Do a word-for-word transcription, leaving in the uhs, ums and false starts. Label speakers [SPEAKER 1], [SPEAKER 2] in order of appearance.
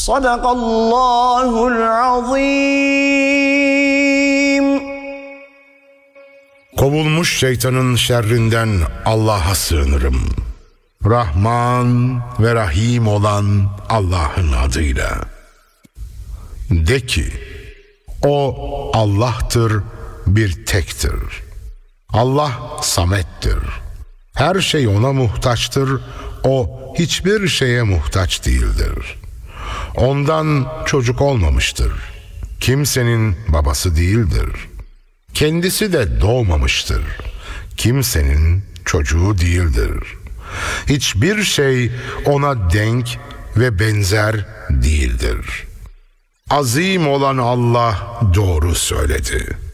[SPEAKER 1] Sadakallahul azim.
[SPEAKER 2] Kovulmuş şeytanın şerrinden Allah'a sığınırım. Rahman ve Rahim olan Allah'ın adıyla. De ki, O Allah'tır, bir tektir. Allah samettir. Her şey ona muhtaçtır, o hiçbir şeye muhtaç değildir. Ondan çocuk olmamıştır. Kimsenin babası değildir. Kendisi de doğmamıştır. Kimsenin çocuğu değildir. Hiçbir şey ona denk ve benzer değildir. Azim olan Allah doğru söyledi.